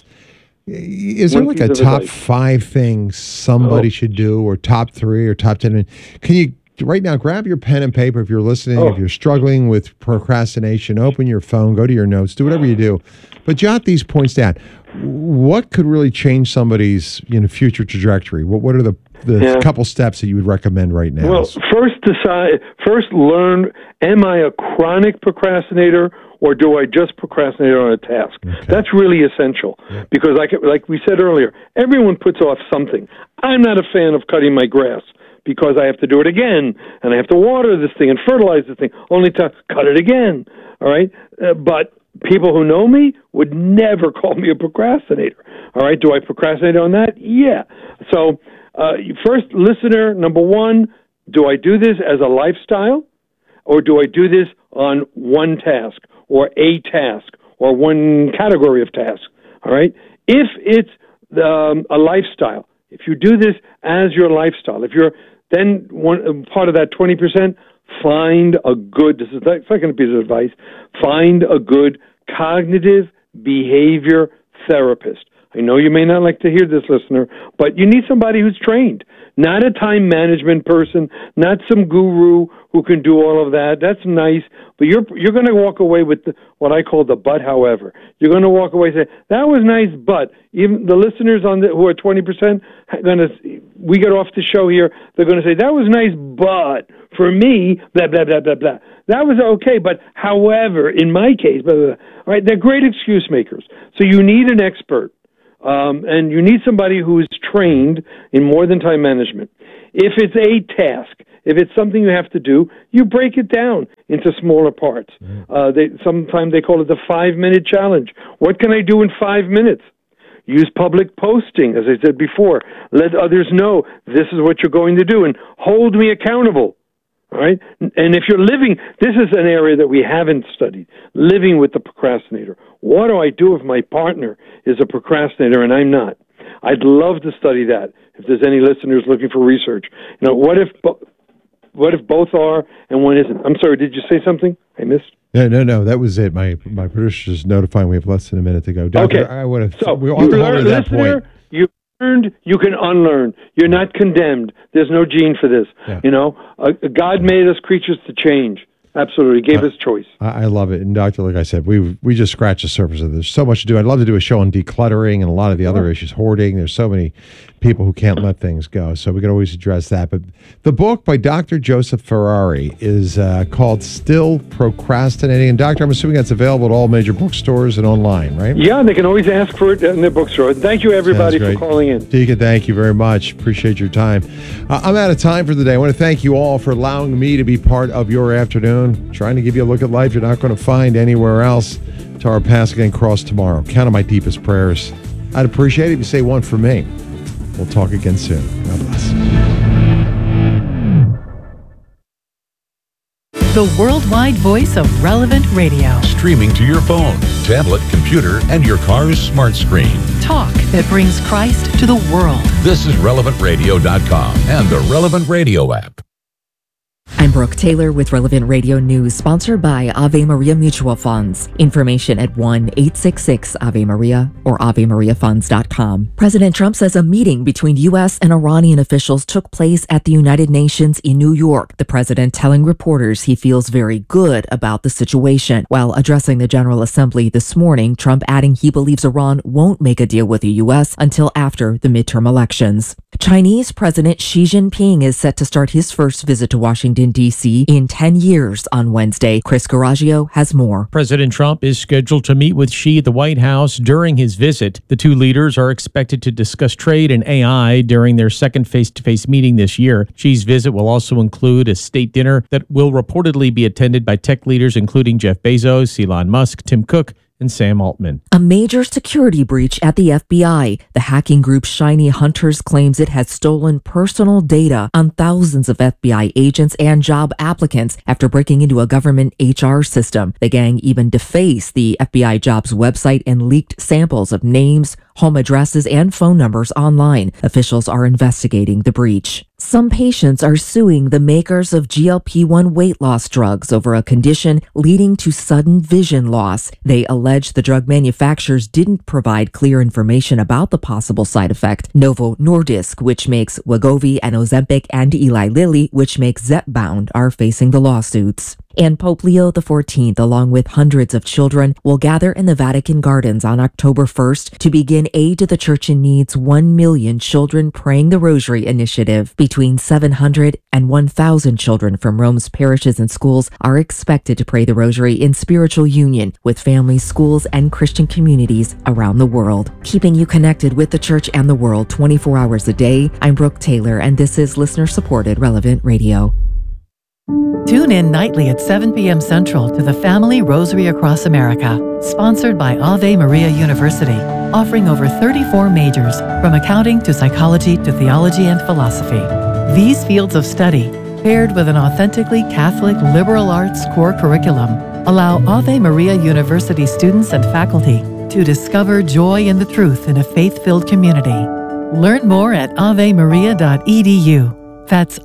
Speaker 2: is there like a top 5 things somebody should do, or top 3 or top 10? Can you right now grab your pen and paper if you're listening? If you're struggling with procrastination, open your phone, go to your notes, do whatever you do, but jot these points down. What could really change somebody's future trajectory? What are the couple steps that you would recommend right now?
Speaker 1: Well, first learn, am I a chronic procrastinator, or do I just procrastinate on a task? Okay. That's really essential, because like we said earlier, everyone puts off something. I'm not a fan of cutting my grass, because I have to do it again, and I have to water this thing and fertilize this thing, only to cut it again, all right? But people who know me would never call me a procrastinator, all right? Do I procrastinate on that? Yeah. So first, listener, number 1, do I do this as a lifestyle, or do I do this on one task, or a task, or one category of tasks, all right? If it's a lifestyle, if you do this as your lifestyle, if you're then part of that 20%, find a good, this is the second piece of advice, find a good cognitive behavior therapist. I know you may not like to hear this, listener, but you need somebody who's trained, not a time management person, not some guru who can do all of that. That's nice, but you're going to walk away with what I call the but however. You're going to walk away and say, that was nice, but even the listeners who are 20%, we get off the show here, they're going to say, that was nice, but for me, blah, blah, blah, blah, blah. That was okay, but however, in my case, blah, blah, blah. All right, they're great excuse makers. So you need an expert. And you need somebody who is trained in more than time management. If it's a task, if it's something you have to do, you break it down into smaller parts. Sometimes they call it the 5-minute challenge. What can I do in 5 minutes? Use public posting, as I said before. Let others know this is what you're going to do, and hold me accountable. All right? And if you're living, this is an area that we haven't studied, living with the procrastinator. What do I do if my partner is a procrastinator and I'm not? I'd love to study that if there's any listeners looking for research. You know, what if both are and one isn't? I'm sorry, did you say something I missed?
Speaker 2: No, that was it. My producer's notifying we have less than a minute to go. Doctor,
Speaker 1: okay.
Speaker 2: I would have.
Speaker 1: So
Speaker 2: we all have to hold at that point.
Speaker 1: You learned, you can unlearn. You're not condemned. There's no gene for this.
Speaker 2: Yeah.
Speaker 1: You know, God made us creatures to change. Absolutely, gave us choice.
Speaker 2: I love it, and Doctor, like I said, we just scratched the surface of this. There's so much to do. I'd love to do a show on decluttering and a lot of the other issues, hoarding. There's so many people who can't let things go, so we can always address that. But the book by Dr. Joseph Ferrari is called "Still Procrastinating." And Doctor, I'm assuming that's available at all major bookstores and online, right?
Speaker 1: Yeah, they can always ask for it in their bookstore. Thank you, everybody, for calling in.
Speaker 2: Deacon, thank you very much. Appreciate your time. I'm out of time for the day. I want to thank you all for allowing me to be part of your afternoon. Trying to give you a look at life you're not going to find anywhere else. To our pass again cross tomorrow. Count on my deepest prayers. I'd appreciate it if you say one for me. We'll talk again soon. God bless.
Speaker 17: The worldwide voice of Relevant Radio.
Speaker 6: Streaming to your phone, tablet, computer, and your car's smart screen.
Speaker 17: Talk that brings Christ to the world.
Speaker 6: This is RelevantRadio.com and the Relevant Radio app.
Speaker 20: I'm Brooke Taylor with Relevant Radio News, sponsored by Ave Maria Mutual Funds. Information at 1-866-AVE-MARIA or AveMariaFunds.com. President Trump says a meeting between U.S. and Iranian officials took place at the United Nations in New York. The president telling reporters he feels very good about the situation. While addressing the General Assembly this morning, Trump adding he believes Iran won't make a deal with the U.S. until after the midterm elections. Chinese President Xi Jinping is set to start his first visit to Washington, D.C. in 10 years on Wednesday. Chris Garagio has more.
Speaker 21: President Trump is scheduled to meet with Xi at the White House during his visit. The two leaders are expected to discuss trade and AI during their second face-to-face meeting this year. Xi's visit will also include a state dinner that will reportedly be attended by tech leaders including Jeff Bezos, Elon Musk, Tim Cook, and Sam Altman.
Speaker 20: A major security breach at the FBI. The hacking group Shiny Hunters claims it has stolen personal data on thousands of FBI agents and job applicants after breaking into a government HR system. The gang even defaced the FBI jobs website and leaked samples of names, home addresses, and phone numbers online. Officials are investigating the breach. Some patients are suing the makers of GLP-1 weight loss drugs over a condition leading to sudden vision loss. They allege the drug manufacturers didn't provide clear information about the possible side effect. Novo Nordisk, which makes Wegovy and Ozempic, and Eli Lilly, which makes Zepbound, are facing the lawsuits. And Pope Leo XIV, along with hundreds of children, will gather in the Vatican Gardens on October 1st to begin Aid to the Church in Need's 1 Million Children Praying the Rosary initiative. Between 700 and 1,000 children from Rome's parishes and schools are expected to pray the Rosary in spiritual union with families, schools, and Christian communities around the world. Keeping you connected with the church and the world 24 hours a day, I'm Brooke Taylor, and this is listener-supported Relevant Radio.
Speaker 17: Tune in nightly at 7 p.m. Central to the Family Rosary Across America, sponsored by Ave Maria University, offering over 34 majors, from accounting to psychology to theology and philosophy. These fields of study, paired with an authentically Catholic liberal arts core curriculum, allow Ave Maria University students and faculty to discover joy in the truth in a faith-filled community. Learn more at avemaria.edu. That's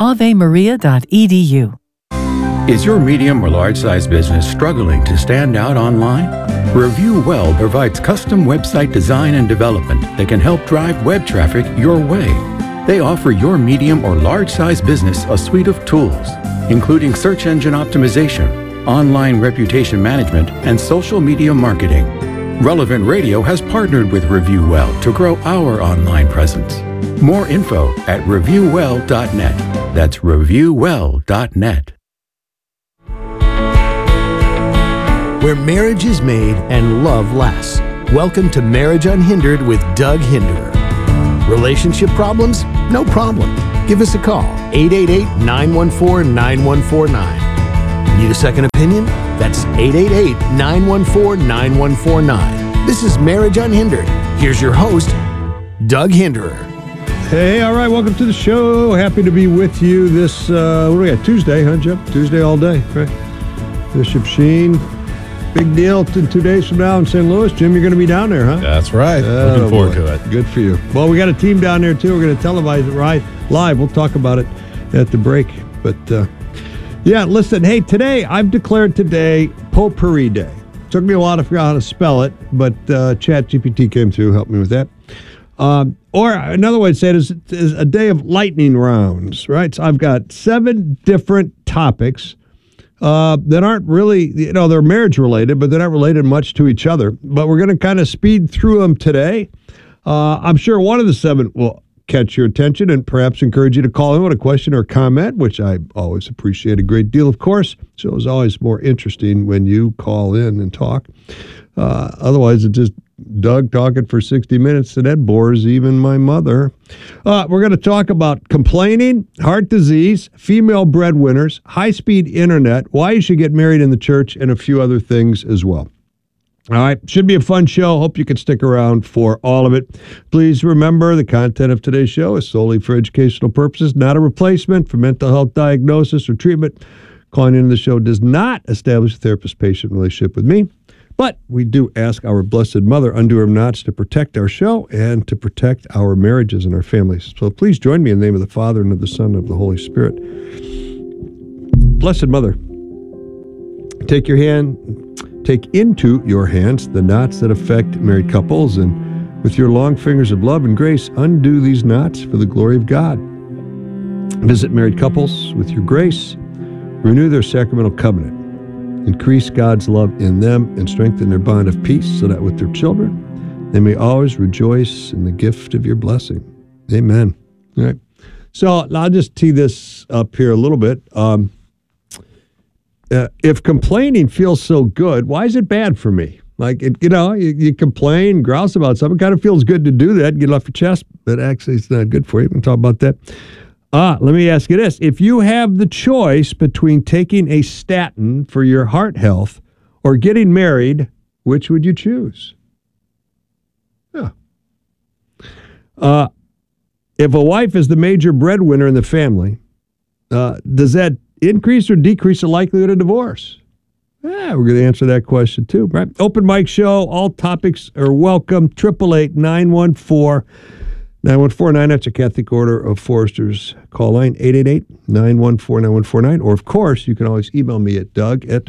Speaker 17: avemaria.edu.
Speaker 3: Is your medium or large-sized business struggling to stand out online? Review Well provides custom website design and development that can help drive web traffic your way. They offer your medium or large-size business a suite of tools, including search engine optimization, online reputation management, and social media marketing. Relevant Radio has partnered with Review Well to grow our online presence. More info at reviewwell.net. That's reviewwell.net.
Speaker 15: Where marriage is made and love lasts. Welcome to Marriage Unhindered with Doug Hinderer. Relationship problems? No problem. Give us a call, 888-914-9149. Need a second opinion? That's 888-914-9149. This is Marriage Unhindered. Here's your host, Doug Hinderer.
Speaker 2: Hey, all right, welcome to the show. Happy to be with you this, what do we got, Tuesday, huh, Jim? Tuesday all day, right? Bishop Sheen. Big deal in 2 days from now in St. Louis. Jim, you're going to be down there, huh?
Speaker 5: That's right. Looking forward to it.
Speaker 2: Good for you. Well, we got a team down there, too. We're going to televise it live. We'll talk about it at the break. But, yeah, listen, hey, today, I've declared today Potpourri Day. Took me a while to figure out how to spell it, but ChatGPT came through, helped me with that. Or another way to say it is a day of lightning rounds, right? So I've got 7 different topics that aren't really, they're marriage related, but they're not related much to each other. But we're going to kind of speed through them today. I'm sure one of the 7 will catch your attention and perhaps encourage you to call in with a question or comment, which I always appreciate a great deal, of course. So it's always more interesting when you call in and talk. Otherwise, it's just Doug talking for 60 minutes, and that bores even my mother. We're going to talk about complaining, heart disease, female breadwinners, high-speed internet, why you should get married in the church, and a few other things as well. All right, should be a fun show. Hope you can stick around for all of it. Please remember the content of today's show is solely for educational purposes, not a replacement for mental health diagnosis or treatment. Calling into the show does not establish a therapist-patient relationship with me. But we do ask our Blessed Mother, undo her knots, to protect our show and to protect our marriages and our families. So please join me in the name of the Father, and of the Son, and of the Holy Spirit. Blessed Mother, take into your hands the knots that affect married couples, and with your long fingers of love and grace, undo these knots for the glory of God. Visit married couples with your grace, renew their sacramental covenant. Increase God's love in them and strengthen their bond of peace so that with their children, they may always rejoice in the gift of your blessing. Amen. All right. So I'll just tee this up here a little bit. If complaining feels so good, why is it bad for me? Like, you complain, grouse about something. It kind of feels good to do that, get it off your chest, but actually it's not good for you. We can talk about that. Let me ask you this. If you have the choice between taking a statin for your heart health or getting married, which would you choose? Yeah. If a wife is the major breadwinner in the family, does that increase or decrease the likelihood of divorce? Yeah, we're going to answer that question too, right? Open mic show. All topics are welcome. 888-914-9149. That's a Catholic Order of Foresters call line, 888-914-9149. Or, of course, you can always email me at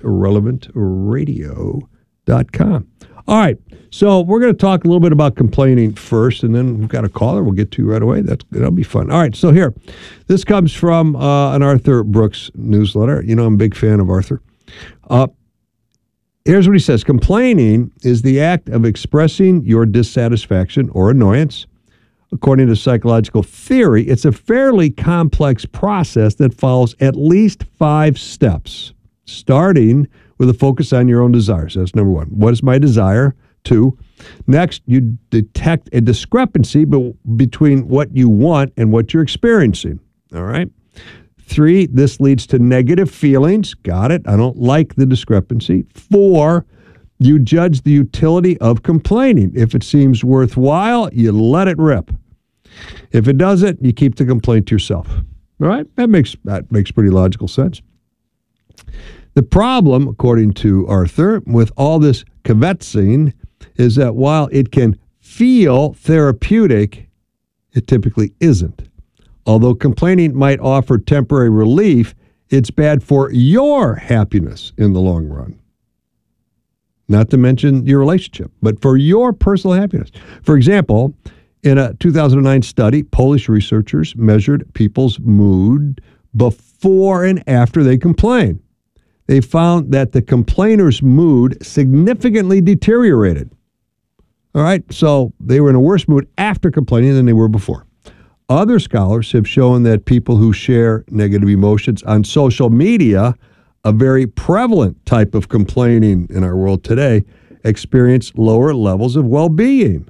Speaker 2: doug@irrelevantradio.com. All right, so we're going to talk a little bit about complaining first, and then we've got a caller we'll get to right away. That'll be fun. All right, so here. This comes from an Arthur Brooks newsletter. You know, I'm a big fan of Arthur. Here's what he says. Complaining is the act of expressing your dissatisfaction or annoyance. According to psychological theory, it's a fairly complex process that follows at least 5 steps, starting with a focus on your own desires. That's number 1. What is my desire? 2. Next, you detect a discrepancy between what you want and what you're experiencing. All right? 3, this leads to negative feelings. Got it. I don't like the discrepancy. 4, you judge the utility of complaining. If it seems worthwhile, you let it rip. If it doesn't, you keep the complaint to yourself. All right? That makes pretty logical sense. The problem, according to Arthur, with all this kvetching is that while it can feel therapeutic, it typically isn't. Although complaining might offer temporary relief, it's bad for your happiness in the long run.
Speaker 8: not to mention your relationship, but for your personal happiness. For example, in a 2009 study, Polish researchers measured people's mood before and after they complain. They found that the complainer's mood significantly deteriorated. All right, so they were in a worse mood after complaining than they were before. Other scholars have shown that people who share negative emotions on social media, a very prevalent type of complaining in our world today, experience lower levels of well-being.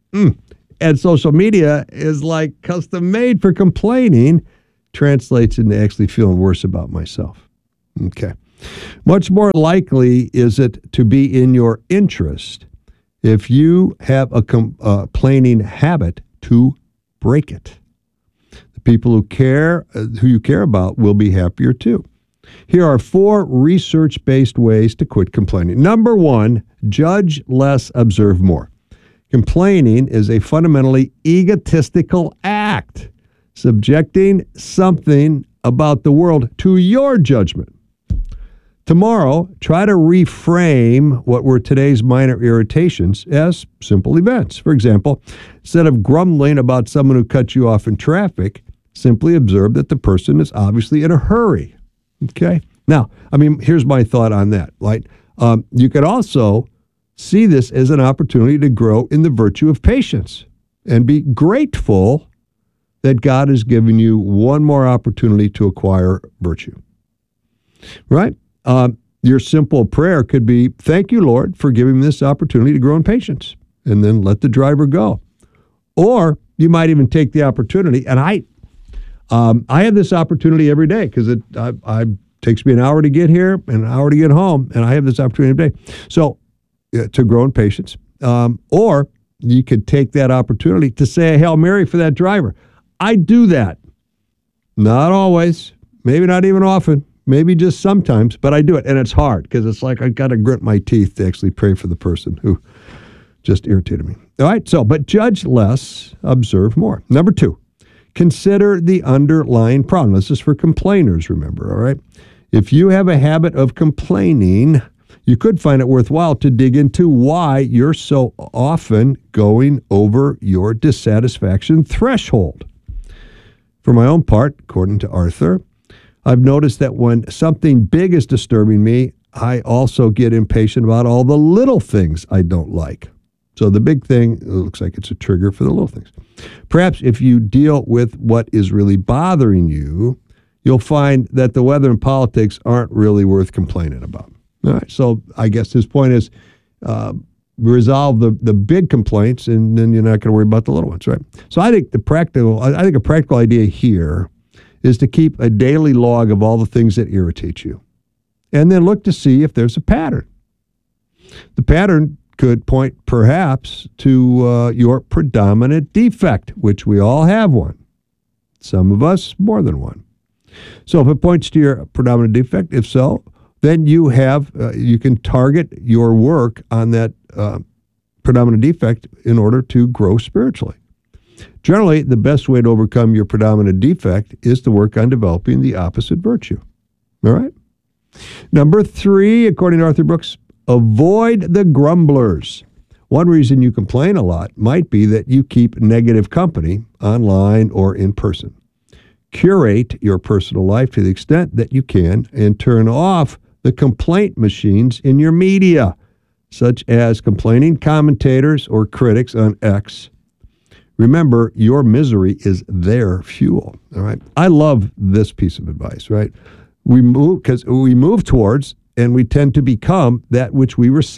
Speaker 8: And social media is like custom made for complaining, translates into actually feeling worse about myself. Okay. Much more likely is it to be in your interest if you have a complaining habit to break it. The people who you care about will be happier too. Here are 4 research-based ways to quit complaining. Number 1, judge less, observe more. Complaining is a fundamentally egotistical act, subjecting something about the world to your judgment. Tomorrow, try to reframe what were today's minor irritations as simple events. For example, instead of grumbling about someone who cut you off in traffic, simply observe that the person is obviously in a hurry. Okay? Now, here's my thought on that. Right? You could also see this as an opportunity to grow in the virtue of patience and be grateful that God has given you one more opportunity to acquire virtue. Right? Your simple prayer could be, thank you, Lord, for giving me this opportunity to grow in patience, and then let the driver go. Or you might even take the opportunity, and I have this opportunity every day because it takes me an hour to get here and an hour to get home, and I have this opportunity every day. So to grow in patience. Or you could take that opportunity to say a Hail Mary for that driver. I do that. Not always, maybe not even often. Maybe just sometimes, but I do it, and it's hard because it's like I got to grit my teeth to actually pray for the person who just irritated me. All right, but judge less, observe more. Number 2, consider the underlying problem. This is for complainers, remember, all right? If you have a habit of complaining, you could find it worthwhile to dig into why you're so often going over your dissatisfaction threshold. For my own part, according to Arthur, I've noticed that when something big is disturbing me, I also get impatient about all the little things I don't like. So the big thing, it looks like it's a trigger for the little things. Perhaps if you deal with what is really bothering you, you'll find that the weather and politics aren't really worth complaining about. All right, so I guess his point is resolve the big complaints, and then you're not going to worry about the little ones, right? So I think a practical idea here is to keep a daily log of all the things that irritate you, and then look to see if there's a pattern. The pattern could point perhaps to your predominant defect, which we all have one. Some of us more than one. So if it points to your predominant defect, if so, then you can target your work on that predominant defect in order to grow spiritually. Generally, the best way to overcome your predominant defect is to work on developing the opposite virtue. All right? Number 3, according to Arthur Brooks, avoid the grumblers. One reason you complain a lot might be that you keep negative company online or in person. Curate your personal life to the extent that you can and turn off the complaint machines in your media, such as complaining commentators or critics on X. Remember, your misery is their fuel. All right. I love this piece of advice, right? We move towards and we tend to become that which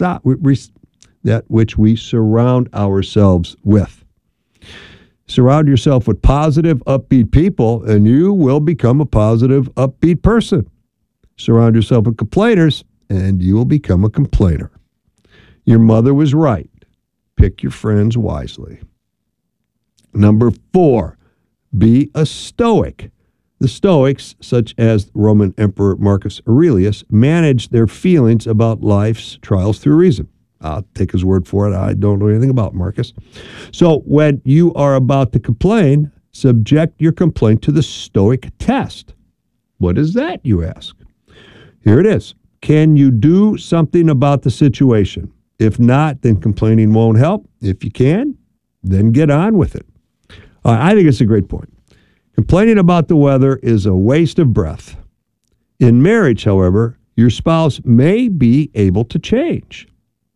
Speaker 8: we surround ourselves with. Surround yourself with positive, upbeat people, and you will become a positive, upbeat person. Surround yourself with complainers, and you will become a complainer. Your mother was right. Pick your friends wisely. Number 4, be a Stoic. The Stoics, such as Roman Emperor Marcus Aurelius, managed their feelings about life's trials through reason. I'll take his word for it. I don't know anything about Marcus. So when you are about to complain, subject your complaint to the Stoic test. What is that, you ask? Here it is. can you do something about the situation? If not, then complaining won't help. If you can, then get on with it. I think it's a great point. Complaining about the weather is a waste of breath. In marriage, however, your spouse may be able to change.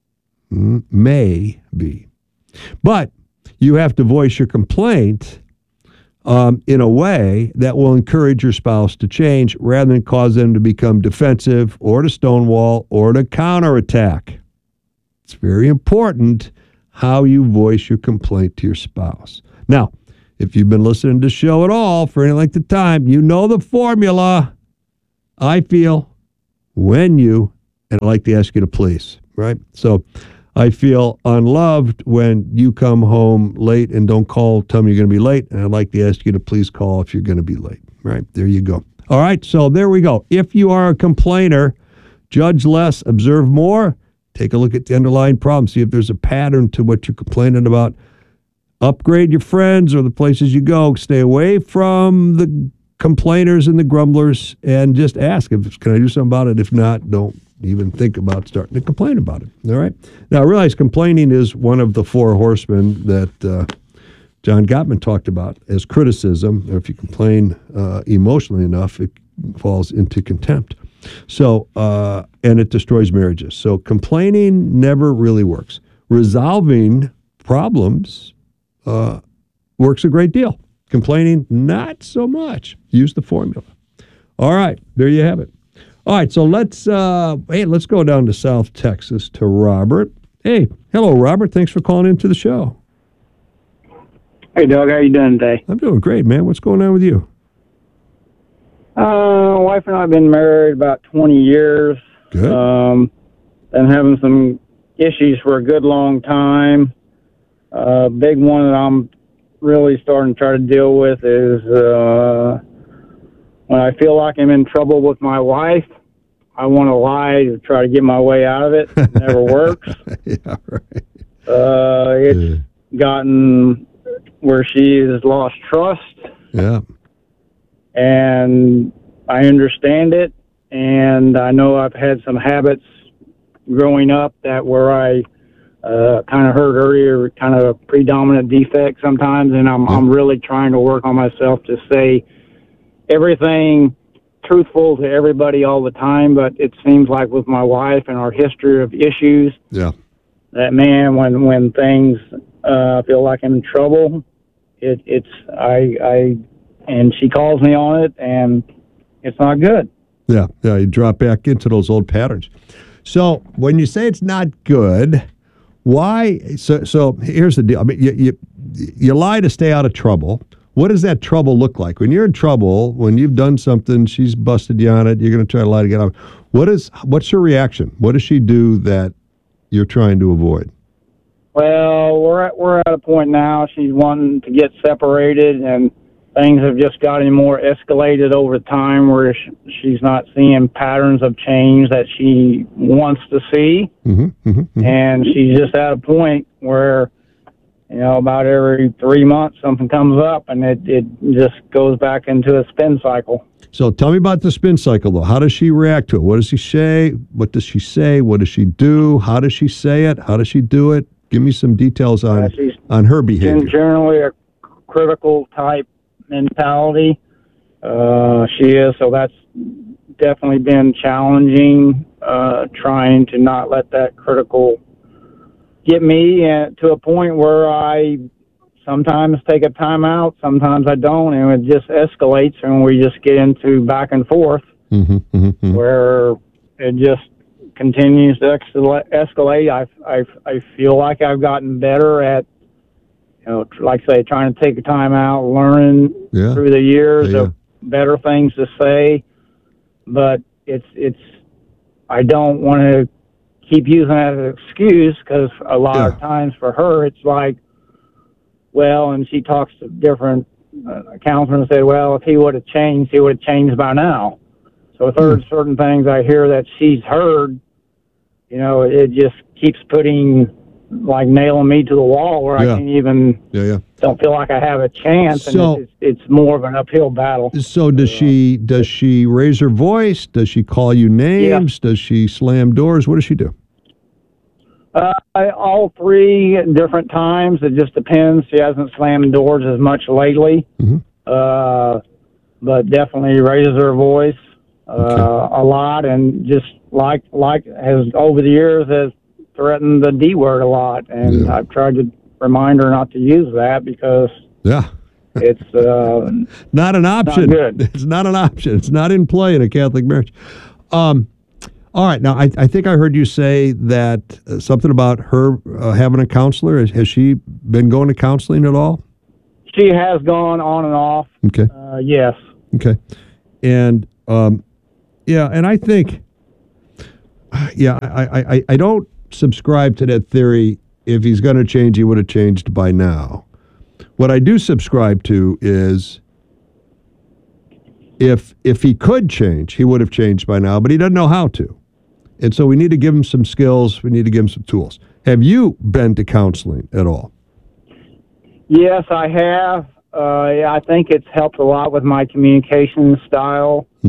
Speaker 8: May be. But you have to voice your complaint in a way that will encourage your spouse to change rather than cause them to become defensive or to stonewall or to counterattack. It's very important how you voice your complaint to your spouse. Now, if you've been listening to the show at all for any length of time, you know the formula. I feel, when you, and I'd like to ask you to please, right? So I feel unloved when you come home late and don't call, tell me you're going to be late, and I'd like to ask you to please call if you're going to be late, right? There you go. All right, so there we go. If you are a complainer, judge less, observe more. Take a look at the underlying problem. See if there's a pattern to what you're complaining about. Upgrade your friends or the places you go. Stay away from the complainers and the grumblers and just ask, can I do something about it? If not, don't even think about starting to complain about it. All right? Now, I realize complaining is one of the four horsemen that John Gottman talked about as criticism. Or if you complain emotionally enough, it falls into contempt. So, and it destroys marriages. So complaining never really works. Resolving problems works a great deal. Complaining, not so much. Use the formula. All right, there you have it. All right, so let's go down to South Texas to Robert. Hey, hello, Robert. Thanks for calling into the show.
Speaker 9: Hey, Doug. How you doing today?
Speaker 8: I'm doing great, man. What's going on with you?
Speaker 9: Wife and I have been married about 20 years.
Speaker 8: Good.
Speaker 9: Been having some issues for a good long time. Big one that I'm really starting to try to deal with is when I feel like I'm in trouble with my wife, I want to lie to try to get my way out of it. It never works.
Speaker 8: Yeah, right.
Speaker 9: It's gotten where she has lost trust.
Speaker 8: Yeah.
Speaker 9: And I understand it, and I know I've had some habits growing up that where I kind of heard earlier, kind of a predominant defect sometimes, and I'm really trying to work on myself to say everything truthful to everybody all the time. But it seems like with my wife and our history of issues, that man, when things feel like I'm in trouble, and she calls me on it, and it's not good.
Speaker 8: Yeah, you drop back into those old patterns. So when you say it's not good, why? So here's the deal. I mean, you lie to stay out of trouble. What does that trouble look like? When you're in trouble, when you've done something, she's busted you on it, you're going to try to lie to get out. What's her reaction? What does she do that you're trying to avoid?
Speaker 9: Well, we're at a point now. She's wanting to get separated, and things have just gotten more escalated over time where she's not seeing patterns of change that she wants to see. And she's just at a point where, about every 3 months something comes up and it just goes back into a spin cycle.
Speaker 8: So tell me about the spin cycle, though. How does she react to it? What does she say? What does she say? What does she do? How does she say it? How does she do it? Give me some details on her behavior.
Speaker 9: Generally a critical type mentality. She is, so that's definitely been challenging, trying to not let that critical get me to a point where I sometimes take a time out, sometimes I don't, and it just escalates, and we just get into back and forth where it just continues to escalate. I feel like I've gotten better at, like I say, trying to take a time out, learning through the years of better things to say. But I don't want to keep using that as an excuse, because a lot of times for her, it's like, well, and she talks to different counselors and say, well, if he would have changed, he would have changed by now. So with her, certain things I hear that she's heard, it just keeps putting like nailing me to the wall where I can't even. Don't feel like I have a chance,
Speaker 8: So-
Speaker 9: and it's more of an uphill battle.
Speaker 8: So does she raise her voice? Does she call you names? Does she slam doors? What does she do?
Speaker 9: All three different times. It just depends. She hasn't slammed doors as much lately, but definitely raises her voice a lot, and just like has over the years has threatened the D word a lot, and I've tried to remind her not to use that because it's
Speaker 8: not an option.
Speaker 9: Not good.
Speaker 8: It's not an option. It's not in play in a Catholic marriage. All right. Now, I think I heard you say that something about her having a counselor. Has she been going to counseling at all?
Speaker 9: She has gone on and off.
Speaker 8: Okay.
Speaker 9: Yes.
Speaker 8: Okay. And and I think, I don't subscribe to that theory. If he's going to change, he would have changed by now. What I do subscribe to is if he could change, he would have changed by now, but he doesn't know how to. And so we need to give him some skills. We need to give him some tools. Have you been to counseling at all?
Speaker 9: Yes, I have. I think it's helped a lot with my communication style.